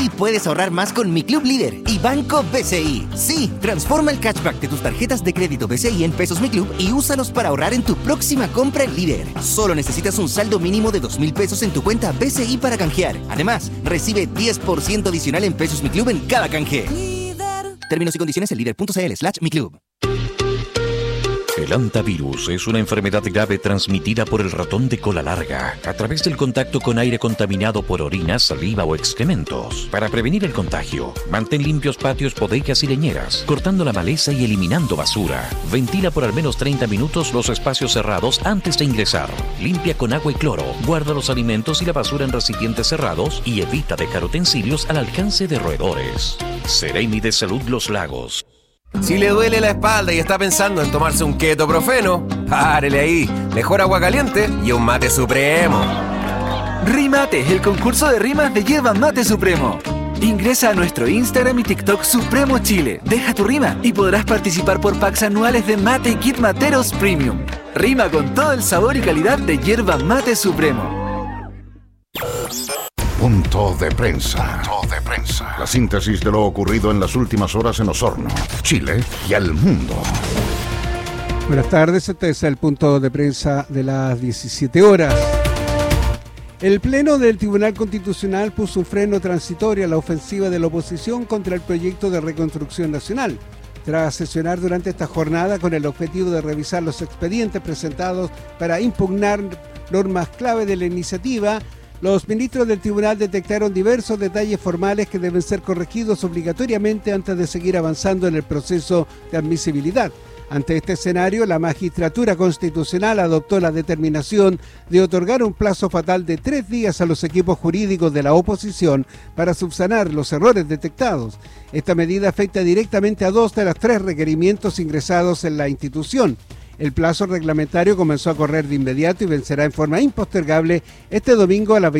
Hoy puedes ahorrar más con Mi Club Líder y Banco BCI. Sí, transforma el cashback de tus tarjetas de crédito BCI en pesos Mi Club y úsalos para ahorrar en tu próxima compra en Líder. Solo necesitas un saldo mínimo de 2,000 pesos en tu cuenta BCI para canjear. Además, recibe 10% adicional en pesos Mi Club en cada canje. Términos y condiciones en líder.cl/Mi Club. El hantavirus es una enfermedad grave transmitida por el ratón de cola larga a través del contacto con aire contaminado por orina, saliva o excrementos. Para prevenir el contagio, mantén limpios patios, bodegas y leñeras, cortando la maleza y eliminando basura. Ventila por al menos 30 minutos los espacios cerrados antes de ingresar. Limpia con agua y cloro. Guarda los alimentos y la basura en recipientes cerrados y evita dejar utensilios al alcance de roedores. Seremi de Salud Los Lagos. Si le duele la espalda y está pensando en tomarse un ketoprofeno, párele ahí. Mejor agua caliente y un mate supremo. Rimate, el concurso de rimas de Yerba Mate Supremo. Ingresa a nuestro Instagram y TikTok Supremo Chile. Deja tu rima y podrás participar por packs anuales de mate y kit materos premium. Rima con todo el sabor y calidad de Yerba Mate Supremo. Punto de prensa. La síntesis de lo ocurrido en las últimas horas en Osorno, Chile y el mundo. Buenas tardes, este es el punto de prensa de las 17 horas. El Pleno del Tribunal Constitucional puso un freno transitorio a la ofensiva de la oposición contra el proyecto de reconstrucción nacional, tras sesionar durante esta jornada con el objetivo de revisar los expedientes presentados para impugnar normas clave de la iniciativa. Los ministros del tribunal detectaron diversos detalles formales que deben ser corregidos obligatoriamente antes de seguir avanzando en el proceso de admisibilidad. Ante este escenario, la Magistratura Constitucional adoptó la determinación de otorgar un plazo fatal de 3 días a los equipos jurídicos de la oposición para subsanar los errores detectados. Esta medida afecta directamente a 2 de los 3 requerimientos ingresados en la institución. El plazo reglamentario comenzó a correr de inmediato y vencerá en forma impostergable este domingo a las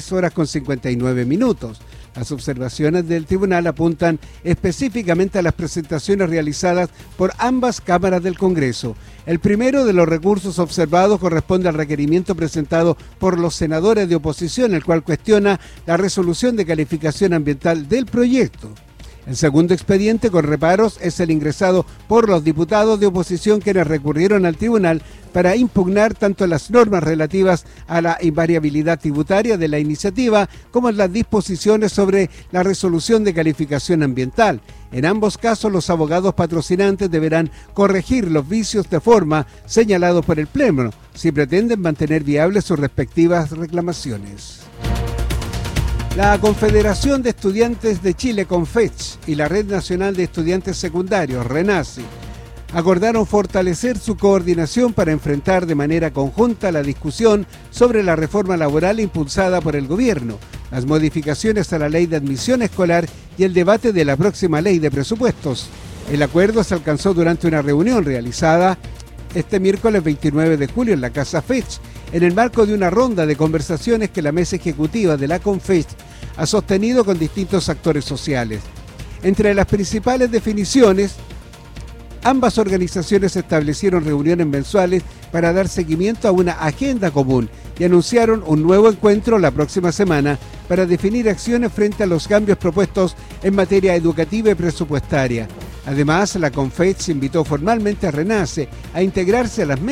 23:59. Las observaciones del tribunal apuntan específicamente a las presentaciones realizadas por ambas cámaras del Congreso. El primero de los recursos observados corresponde al requerimiento presentado por los senadores de oposición, el cual cuestiona la resolución de calificación ambiental del proyecto. El segundo expediente con reparos es el ingresado por los diputados de oposición quienes recurrieron al tribunal para impugnar tanto las normas relativas a la invariabilidad tributaria de la iniciativa como las disposiciones sobre la resolución de calificación ambiental. En ambos casos, los abogados patrocinantes deberán corregir los vicios de forma señalados por el Pleno si pretenden mantener viables sus respectivas reclamaciones. La Confederación de Estudiantes de Chile, CONFECH, y la Red Nacional de Estudiantes Secundarios, RENACE, acordaron fortalecer su coordinación para enfrentar de manera conjunta la discusión sobre la reforma laboral impulsada por el gobierno, las modificaciones a la ley de admisión escolar y el debate de la próxima ley de presupuestos. El acuerdo se alcanzó durante una reunión realizada este miércoles 29 de julio en la Casa FECH, en el marco de una ronda de conversaciones que la mesa ejecutiva de la CONFECH ha sostenido con distintos actores sociales. Entre las principales definiciones, ambas organizaciones establecieron reuniones mensuales para dar seguimiento a una agenda común y anunciaron un nuevo encuentro la próxima semana para definir acciones frente a los cambios propuestos en materia educativa y presupuestaria. Además, la CONFECH invitó formalmente a RENACE a integrarse a las